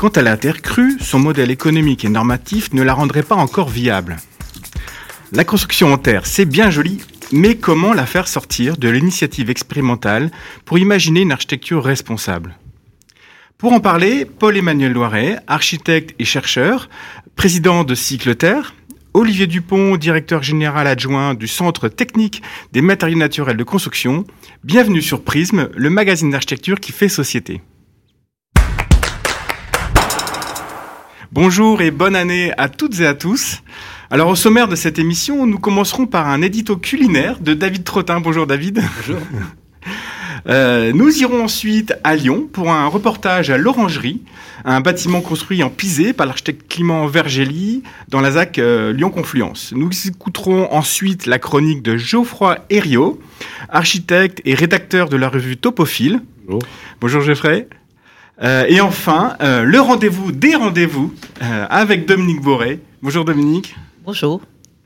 Quant à la terre crue, son modèle économique et normatif ne la rendrait pas encore viable. La construction en terre, c'est bien joli, mais comment la faire sortir de l'initiative expérimentale pour imaginer une architecture responsable ? Pour en parler, Paul-Emmanuel Loiret, architecte et chercheur, président de Cycleterre, Olivier Dupont, directeur général adjoint du Centre technique des matériaux naturels de construction. Bienvenue sur Prisme, le magazine d'architecture qui fait société. Bonjour et bonne année à toutes et à tous. Alors au sommaire de cette émission, nous commencerons par un édito culinaire de David Trottin. Bonjour David. Bonjour. Nous irons ensuite à Lyon pour un reportage à l'Orangerie, un bâtiment construit en pisé par l'architecte Clément Vergelly dans la ZAC Lyon-Confluence. Nous écouterons ensuite la chronique de Geoffroy Herriot, architecte et rédacteur de la revue Topophile. Bonjour. Bonjour Geoffrey. Et enfin, le rendez-vous des rendez-vous avec Dominique Boré. Bonjour Dominique. Bonjour.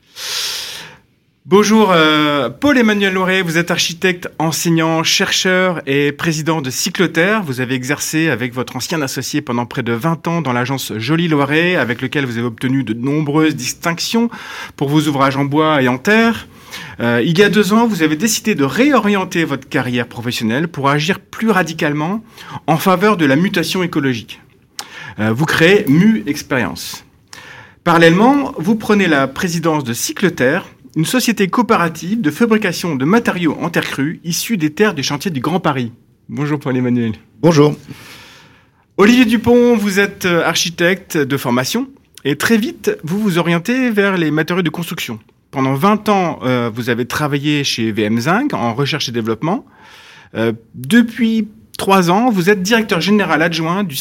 Bonjour, Paul-Emmanuel Loiret, vous êtes architecte, enseignant, chercheur et président de Cycleterre. Vous avez exercé avec votre ancien associé pendant près de 20 ans dans l'agence Joly Loiret, avec lequel vous avez obtenu de nombreuses distinctions pour vos ouvrages en bois et en terre. Il y a 2 ans, vous avez décidé de réorienter votre carrière professionnelle pour agir plus radicalement en faveur de la mutation écologique. Vous créez Mu-Expérience. Parallèlement, vous prenez la présidence de Cycleterre, une société coopérative de fabrication de matériaux en terre crue issus des terres du chantier du Grand Paris. Bonjour Paul-Emmanuel. Bonjour. Olivier Dupont, vous êtes architecte de formation et très vite, vous vous orientez vers les matériaux de construction. Pendant 20 ans, vous avez travaillé chez VM Zinc en recherche et développement. Depuis 3 ans, vous êtes directeur général adjoint du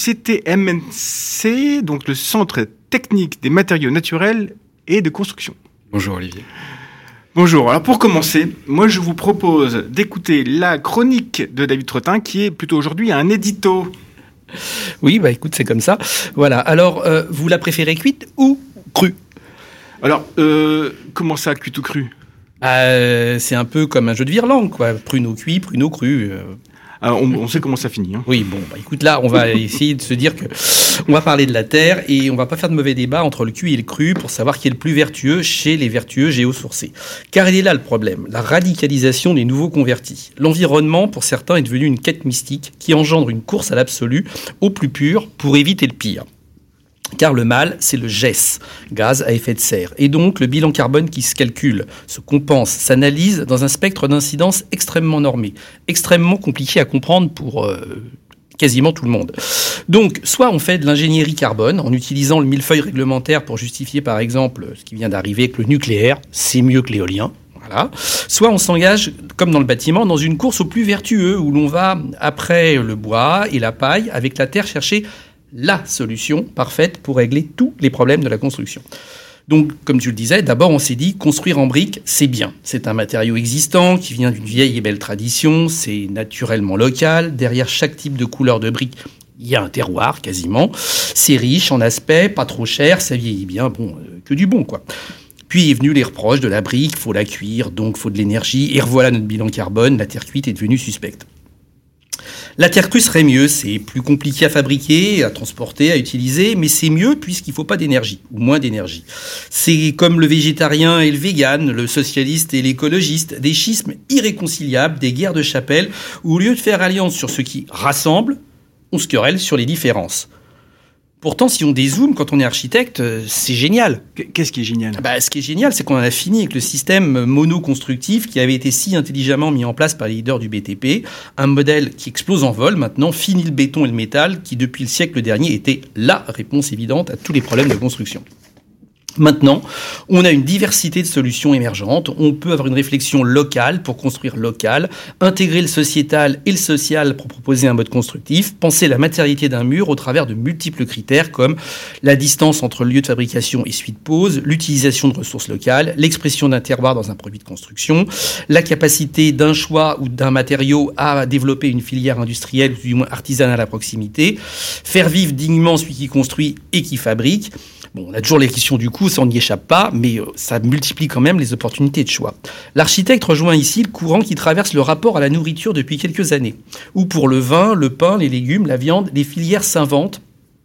CTMNC, donc le Centre technique des matériaux naturels et de construction. Bonjour Olivier. Bonjour. Alors pour commencer, moi je vous propose d'écouter la chronique de David Trottin qui est plutôt aujourd'hui un édito. Oui, bah écoute, c'est comme ça. Voilà. Alors, vous la préférez cuite ou crue ? Alors, comment ça, cuite ou crue ? C'est un peu comme un jeu de virlangue, quoi. Pruneau cuit, pruneau cru. Alors, on sait comment ça finit. Hein. Oui, bon, bah écoute, là, on va essayer de se dire que on va parler de la terre et on va pas faire de mauvais débat entre le cuit et le cru pour savoir qui est le plus vertueux chez les vertueux géosourcés. Car il est là le problème, la radicalisation des nouveaux convertis. L'environnement, pour certains, est devenu une quête mystique qui engendre une course à l'absolu, au plus pur, pour éviter le pire. Car le mal, c'est le GES, gaz à effet de serre. Et donc, le bilan carbone qui se calcule, se compense, s'analyse dans un spectre d'incidence extrêmement normé, extrêmement compliqué à comprendre pour quasiment tout le monde. Donc, soit on fait de l'ingénierie carbone en utilisant le millefeuille réglementaire pour justifier, par exemple, ce qui vient d'arriver avec le nucléaire, c'est mieux que l'éolien. Voilà. Soit on s'engage, comme dans le bâtiment, dans une course au plus vertueux, où l'on va, après le bois et la paille, avec la terre, chercher la solution parfaite pour régler tous les problèmes de la construction. Donc, comme tu le disais, d'abord on s'est dit, construire en briques, c'est bien. C'est un matériau existant qui vient d'une vieille et belle tradition, c'est naturellement local. Derrière chaque type de couleur de brique, il y a un terroir quasiment. C'est riche en aspect, pas trop cher, ça vieillit bien, que du bon quoi. Puis est venu les reproches de la brique, faut la cuire, donc faut de l'énergie. Et revoilà notre bilan carbone, la terre cuite est devenue suspecte. La terre crue serait mieux, c'est plus compliqué à fabriquer, à transporter, à utiliser, mais c'est mieux puisqu'il ne faut pas d'énergie, ou moins d'énergie. C'est comme le végétarien et le vegan, le socialiste et l'écologiste, des schismes irréconciliables, des guerres de chapelle, où au lieu de faire alliance sur ce qui rassemble, on se querelle sur les différences. Pourtant, si on dézoome, quand on est architecte, c'est génial. Qu'est-ce qui est génial ? Ce qui est génial, c'est qu'on en a fini avec le système monoconstructif qui avait été si intelligemment mis en place par les leaders du BTP. Un modèle qui explose en vol. Maintenant, fini le béton et le métal, qui depuis le siècle dernier était la réponse évidente à tous les problèmes de construction. Maintenant, on a une diversité de solutions émergentes. On peut avoir une réflexion locale pour construire local, intégrer le sociétal et le social pour proposer un mode constructif, penser la matérialité d'un mur au travers de multiples critères comme la distance entre le lieu de fabrication et celui de pose, l'utilisation de ressources locales, l'expression d'un terroir dans un produit de construction, la capacité d'un choix ou d'un matériau à développer une filière industrielle ou du moins artisanale à proximité, faire vivre dignement celui qui construit et qui fabrique. Bon, on a toujours les questions du coût, ça on n'y échappe pas, mais ça multiplie quand même les opportunités de choix. L'architecte rejoint ici le courant qui traverse le rapport à la nourriture depuis quelques années, où pour le vin, le pain, les légumes, la viande, les filières s'inventent